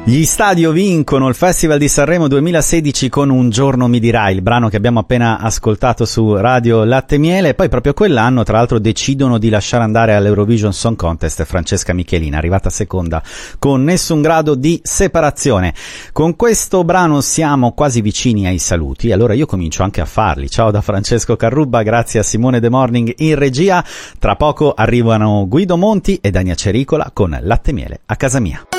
Gli Stadio vincono il Festival di Sanremo 2016 con Un giorno mi dirai, il brano che abbiamo appena ascoltato su Radio Latte Miele, e poi proprio quell'anno tra l'altro decidono di lasciare andare all'Eurovision Song Contest Francesca Michelina, arrivata seconda con Nessun grado di separazione. Con questo brano siamo quasi vicini ai saluti, allora io comincio anche a farli. Ciao da Francesco Carrubba, grazie a Simone De Morning in regia. Tra poco arrivano Guido Monti e Dania Cericola con Latte Miele a casa mia.